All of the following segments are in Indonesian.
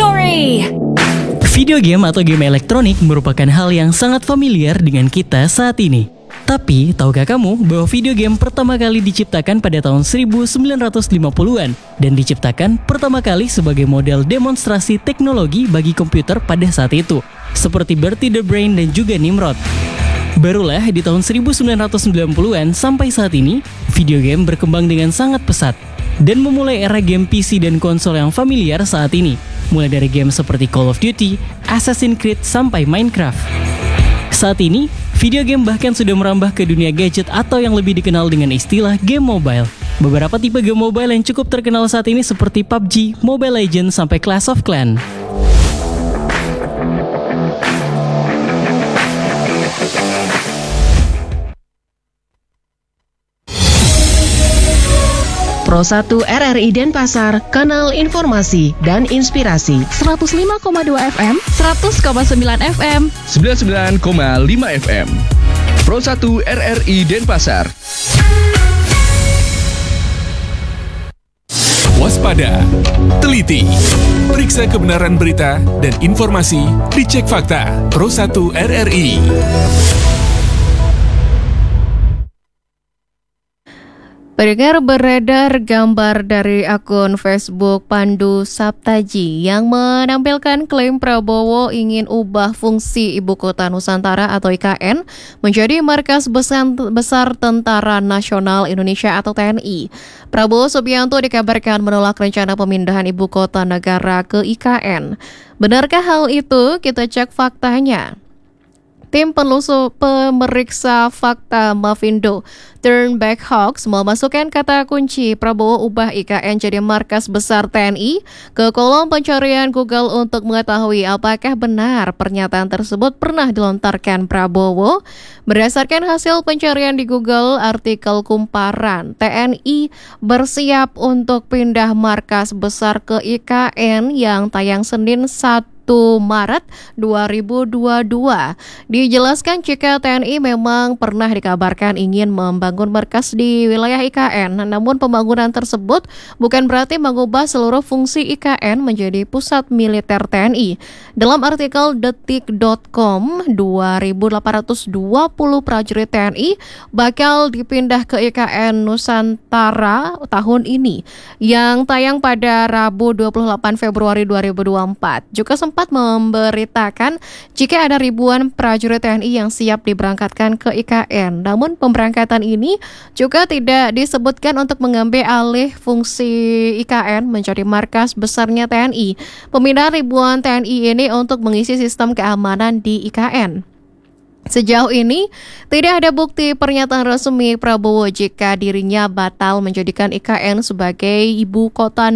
Story. Video game atau game elektronik merupakan hal yang sangat familiar dengan kita saat ini. Tapi, tahukah kamu bahwa video game pertama kali diciptakan pada tahun 1950-an dan diciptakan pertama kali sebagai model demonstrasi teknologi bagi komputer pada saat itu, seperti Bertie the Brain dan juga Nimrod. Barulah di tahun 1990-an sampai saat ini, video game berkembang dengan sangat pesat dan memulai era game PC dan konsol yang familiar saat ini, mulai dari game seperti Call of Duty, Assassin's Creed, sampai Minecraft. Saat ini, video game bahkan sudah merambah ke dunia gadget atau yang lebih dikenal dengan istilah game mobile. Beberapa tipe game mobile yang cukup terkenal saat ini seperti PUBG, Mobile Legends, sampai Clash of Clans. Pro 1 RRI Denpasar, kanal informasi dan inspirasi. 105,2 FM, 100,9 FM, 99,5 FM. Pro 1 RRI Denpasar. Waspada, teliti, periksa kebenaran berita dan informasi, dicek fakta. Pro 1 RRI. Pendengar, beredar gambar dari akun Facebook Pandu Saptaji yang menampilkan klaim Prabowo ingin ubah fungsi Ibu Kota Nusantara atau IKN menjadi markas besar Tentara Nasional Indonesia atau TNI. Prabowo Subianto dikabarkan menolak rencana pemindahan Ibu Kota Negara ke IKN. Benarkah hal itu? Kita cek faktanya. Tim pemeriksa fakta Mavindo Turnback Hoax memasukkan kata kunci Prabowo ubah IKN jadi markas besar TNI ke kolom pencarian Google untuk mengetahui apakah benar pernyataan tersebut pernah dilontarkan Prabowo. Berdasarkan hasil pencarian di Google, artikel kumparan TNI bersiap untuk pindah markas besar ke IKN yang tayang Senin 1 Maret 2022. Dijelaskan jika TNI memang pernah dikabarkan ingin membangun markas di wilayah IKN, namun pembangunan tersebut bukan berarti mengubah seluruh fungsi IKN menjadi pusat militer TNI. Dalam artikel detik.com, 2.820 prajurit TNI bakal dipindah ke IKN Nusantara tahun ini, yang tayang pada Rabu 28 Februari 2024. Juga sempat memberitakan jika ada ribuan prajurit TNI yang siap diberangkatkan ke IKN. Namun pemberangkatan ini juga tidak disebutkan untuk mengambil alih fungsi IKN menjadi markas besarnya TNI. Pemindahan ribuan TNI ini untuk mengisi sistem keamanan di IKN. Sejauh ini, tidak ada bukti pernyataan resmi Prabowo jika dirinya batal menjadikan IKN sebagai ibu kota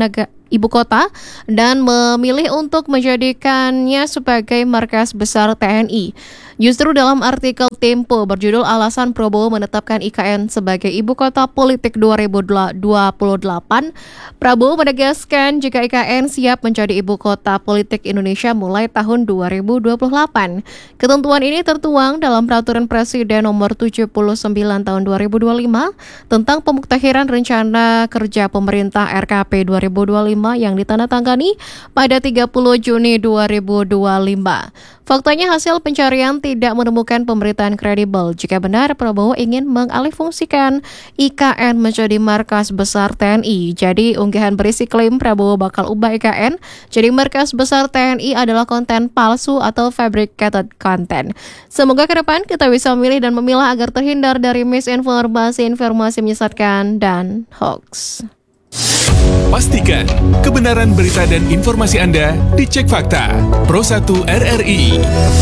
dan memilih untuk menjadikannya sebagai markas besar TNI. Justru dalam artikel Tempo berjudul Alasan Prabowo Menetapkan IKN sebagai Ibu Kota Politik 2028, Prabowo menegaskan jika IKN siap menjadi Ibu Kota Politik Indonesia mulai tahun 2028. Ketentuan ini tertuang dalam Peraturan Presiden Nomor 79 Tahun 2025 tentang Pemuktahiran Rencana Kerja Pemerintah RKP 2025 yang ditandatangani pada 30 Juni 2025. Faktanya hasil pencarian tidak menemukan pemberitaan kredibel jika benar Prabowo ingin mengalihfungsikan IKN menjadi markas besar TNI. Jadi unggahan berisi klaim Prabowo bakal ubah IKN jadi markas besar TNI adalah konten palsu atau fabricated content. Semoga ke depan kita bisa memilih dan memilah agar terhindar dari misinformasi, informasi menyesatkan, dan hoax. Pastikan kebenaran berita dan informasi Anda dicek fakta. Pro 1 RRI.